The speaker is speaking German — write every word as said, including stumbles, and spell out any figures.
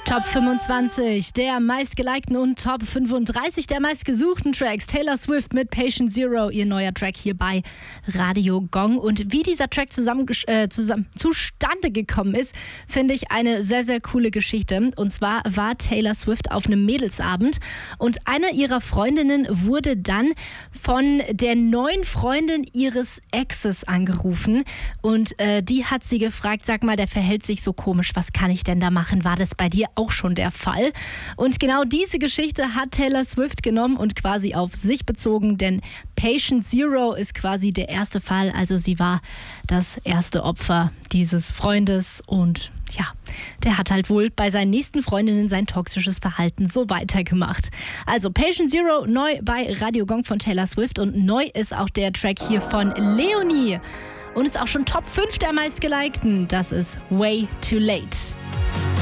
Top fünfundzwanzig der meistgelikten und Top fünfunddreißig der meistgesuchten Tracks. Taylor Swift mit Patient Zero, ihr neuer Track hier bei Radio Gong. Und wie dieser Track zusammen, äh, zusammen, zustande gekommen ist, finde ich eine sehr, sehr coole Geschichte. Und zwar war Taylor Swift auf einem Mädelsabend und eine ihrer Freundinnen wurde dann von der neuen Freundin ihres Exes angerufen. Und äh, die hat sie gefragt, sag mal, der verhält sich so komisch, was kann ich denn da machen? War das bei dir auch schon der Fall? Und genau diese Geschichte hat Taylor Swift genommen und quasi auf sich bezogen, denn Patient Zero ist quasi der erste Fall, also sie war das erste Opfer dieses Freundes und ja, der hat halt wohl bei seinen nächsten Freundinnen sein toxisches Verhalten so weitergemacht. Also Patient Zero neu bei Radio Gong von Taylor Swift und neu ist auch der Track hier von Leonie und ist auch schon Top fünf der meistgelikten. Das ist Way Too Late.